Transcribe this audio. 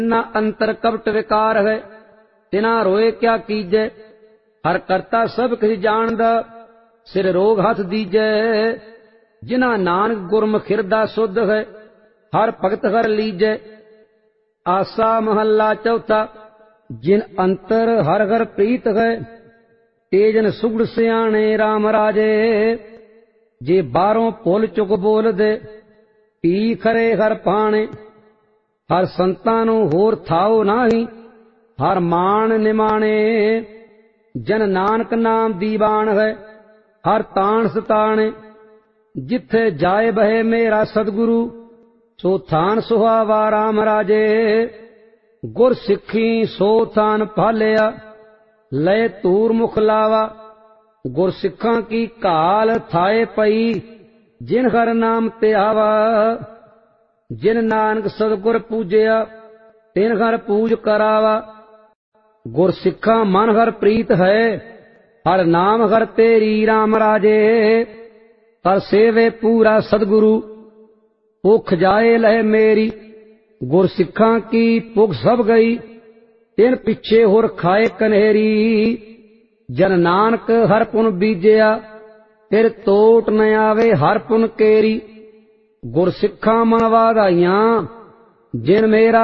ना अंतर कपट विकार है, तिना रोए क्या कीजै। हर करता सब किस जानदा, सिर रोग हथ दीजै। जिना नानक गुरमुख हिरदा शुद्ध है, हर भगत हर लीजै। आसा महला चौथा। जिन अंतर हर हर प्रीत है, तेजन सुगड़ सियाणे राम राजे। जे बारों भुल चुक बोल दे, पी खरे हर पाणे। हर संतां नूं होर थाओ नाही, हर मान निमाणे। जन नानक नाम दीवान है, हर ताण सताणे। जिथे जाए बहे मेरा सतगुरु, सो थान सुहावा राम राजे। गुर सिखी सो थान भालिया, लय तूर मुख लावा। गुर सिखां की काल थाए पई, जिन हर नाम ते आवा। जिन नानक सतगुर पूजया, तिन हर पूज करावा। गुर सिखा मन हर प्रीत है, हर नाम हर तेरी राम राजे। कर सेवे पूरा सतगुरु, भुख जाए लह मेरी। गुर सिखां की भुख सब गई, तिन पिछे होर खाए कन्हेरी। जन नानक हर पुन बीजया, फिर तोट न आवे हर पुन केरी। गुर सिखां मन वाधाइयां, जिन मेरा